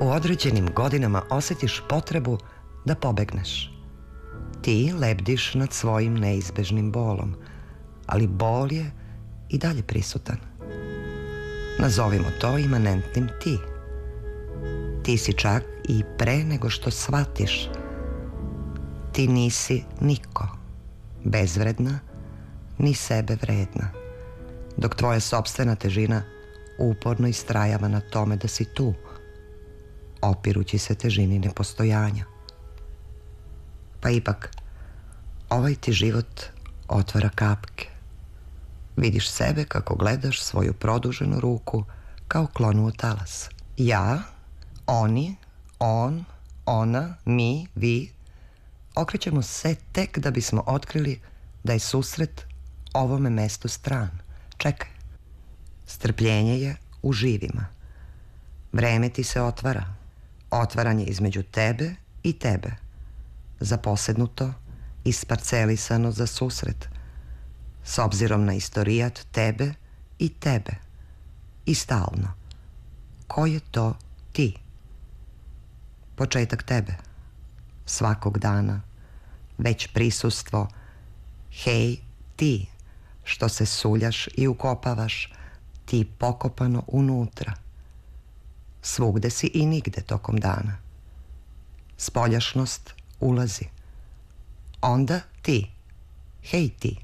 U određenim godinama osjetiš potrebu da pobegneš. Ti lebdiš nad svojim neizbežnim bolom, ali bol je i dalje prisutan. Nazovimo to imanentnim ti. Ti si čak i pre nego što shvatiš. Ti nisi niko, bezvredna, ni sebe vredna, dok tvoja sopstvena težina uporno istrajava na tome da si tu, opirući se težini nepostojanja. Pa ipak, ovaj ti život otvara kapke. Vidiš sebe kako gledaš svoju produženu ruku kao klonuo talas. Ja, oni, on, ona, mi, vi, okrećemo se tek da bismo otkrili da je susret ovome mestu stran. Čekaj. Strpljenje je u živima. Vreme ti se otvara. Otvaranje između tebe i tebe. Zaposednuto, isparcelisano za susret. S obzirom na istorijat tebe i tebe. I stalno. Ko je to ti? Početak tebe. Svakog dana. Već prisustvo. Hej, ti, što se suljaš i ukopavaš, ti pokopano unutra. Svugde si i nigde tokom dana. Spoljašnost ulazi. Onda ti. Hej ti.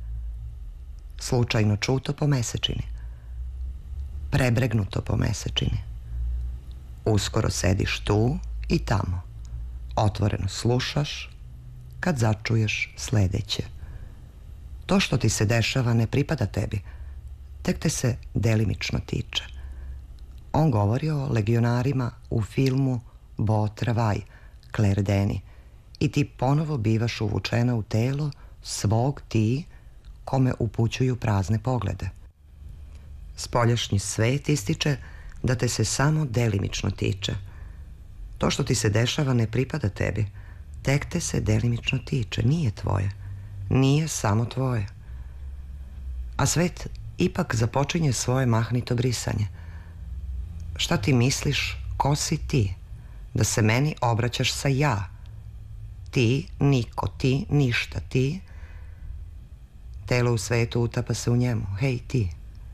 Slučajno čuto po mesečini. Prebregnuto po mesečini. Uskoro sediš tu i tamo. Otvoreno slušaš kad začuješ sledeće. To što ti se dešava ne pripada tebi, tek te se delimično tiče. On govori o legionarima u filmu Beau travail, Claire Denis, i ti ponovo bivaš uvučena u telo svog ti kome upućuju prazne poglede. Spoljašnji svet ističe da te se samo delimično tiče. To što ti se dešava ne pripada tebi, tek te se delimično tiče, nije tvoje. Nije samo tvoje. A svet ipak započinje svoje mahnito brisanje. Šta ti misliš, ko si ti? Da se meni obraćaš sa ja. Ti, niko, ti, ništa, ti. Telo u svetu utapa se u njemu. Hej, ti.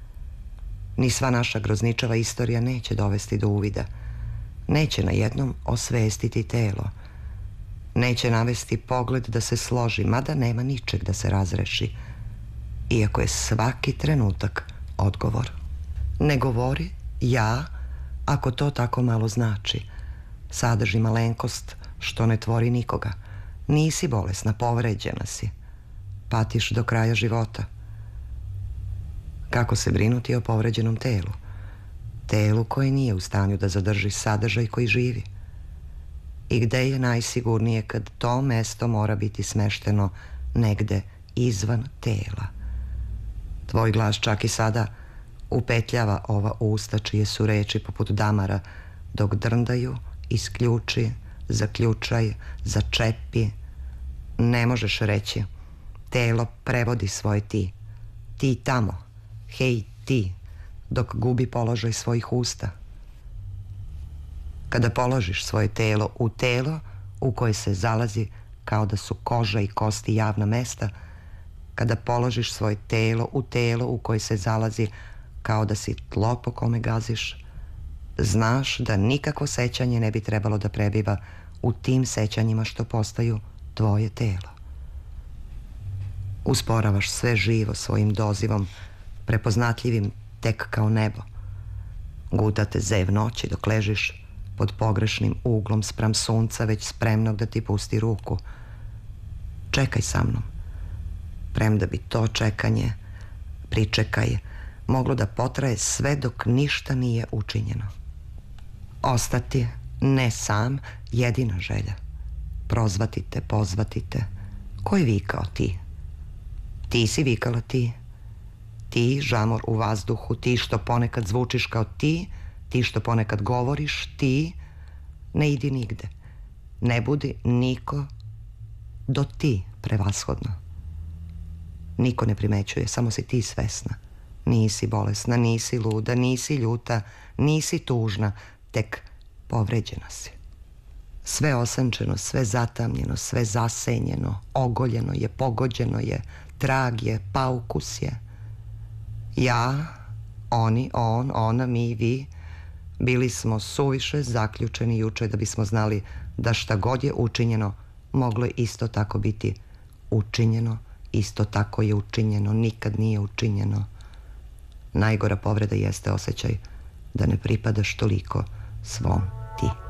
Ni sva naša grozničava istorija neće dovesti do uvida. Neće na jednom osvestiti telo. Neće navesti pogled da se složi, mada nema ničeg da se razreši, iako je svaki trenutak odgovor. Ne govori ja, ako to tako malo znači. Sadrži malenkost što ne tvori nikoga. Nisi bolesna, povređena si. Patiš do kraja života. Kako se brinuti o povređenom telu? Telu koje nije u stanju da zadrži sadržaj koji živi. I gde je najsigurnije kad to mesto mora biti smešteno negde izvan tela? Tvoj glas čak i sada upetljava ova usta čije su reči poput damara, dok drndaju, isključi, zaključaj, začepi. Ne možeš reći. Telo prevodi svoje ti. Ti tamo. Hej ti. Dok gubi položaj svojih usta. Kada položiš svoje telo u koje se zalazi kao da su koža i kosti javna mesta, kada položiš svoje telo u koje se zalazi kao da si tlo po kome gaziš, znaš da nikakvo sećanje ne bi trebalo da prebiva u tim sećanjima što postaju tvoje telo. Usporavaš sve živo svojim dozivom, prepoznatljivim tek kao nebo. Guta te zev noći dok ležiš pod pogrešnim uglom spram sunca, već spremnog da ti pusti ruku. Čekaj sa mnom. Premda bi to čekanje, pričekaj, moglo da potraje sve dok ništa nije učinjeno. Ostati, ne sam, jedina želja. Prozvati te, pozvati te. Ko je vikao ti? Ti si vikala ti. Ti, žamor u vazduhu, ti što ponekad zvučiš kao ti što ponekad govoriš, ti. Ne idi nigde. Ne budi niko do ti prevashodno. Niko ne primećuje, samo si ti svesna. Nisi bolesna, nisi luda, nisi ljuta, nisi tužna, tek povređena si. Sve osenčeno, sve zatamnjeno, sve zasenjeno, ogoljeno je, pogođeno je, trag je, paukus je. Ja, oni, on, ona, mi, vi, bili smo suviše zaključeni juče da bismo znali da šta god je učinjeno, moglo je isto tako biti učinjeno, isto tako je učinjeno, nikad nije učinjeno. Najgora povreda jeste osjećaj da ne pripadaš toliko svom ti.